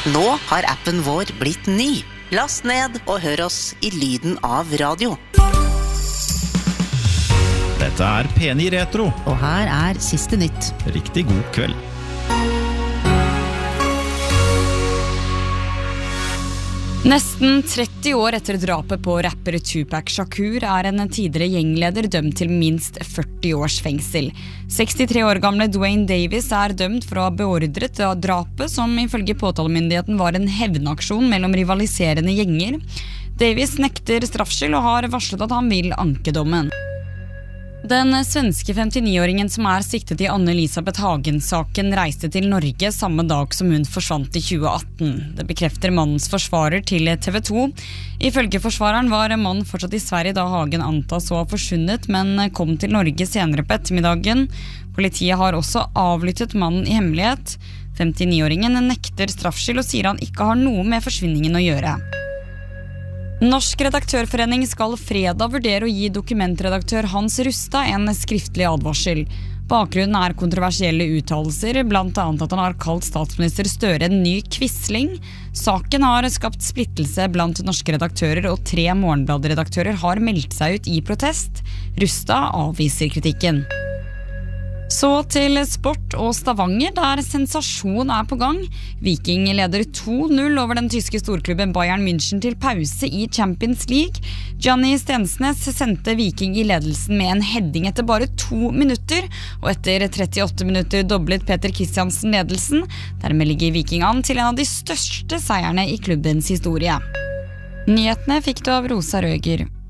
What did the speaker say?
Nå har appen vår blitt ny. Last ned og hør oss i lyden av radio. Dette P9 Retro. Og her siste nytt. Riktig god kveld. Nesten 30 år etter drapet på rapper Tupac Shakur en tidligere gjengleder dømt til minst 40 års fengsel. 63 år gamle Dwayne Davis dømt for å ha beordret drapet, som ifølge påtalemyndigheten var en hevnaksjon mellom rivaliserende gjenger. Davis nekter straffskyld og har varslet at han vil anke dommen. Den svenske 59-åringen som siktet i Anne-Elisabeth Hagen-saken reiste til Norge samme dag som hun forsvant i 2018. Det bekrefter mannens forsvarer til TV 2. Ifølge forsvareren var mannen fortsatt i Sverige da Hagen antas å ha forsvunnet, men kom til Norge senere på ettermiddagen. Politiet har også avlyttet mannen i hemmelighet. 59-åringen nekter straffskyld og sier han ikke har noe med forsvinningen å gjøre. Norsk redaktørforening skal fredag vurdere å gi dokumentredaktør Hans Rustad en skriftlig advarsel. Bakgrunnen kontroversielle uttalelser, blant annet at han har kalt statsminister Støre en ny quisling. Saken har skapt splittelse blant norske redaktører, og 3 morgenbladredaktører har meldt seg ut i protest. Rustad avviser kritikken. Så til sport og Stavanger, der sensasjon på gang. Viking leder 2-0 over den tyske storklubben Bayern München til pause i Champions League. Gianni Stensnes sendte Viking i ledelsen med en heading etter bare 2 minutter, og etter 38 minutter doblet Peter Kristiansen ledelsen. Dermed ligger Viking an til en av de største seierne i klubbens historie. Nyhetene fikk du av Rosa Røger.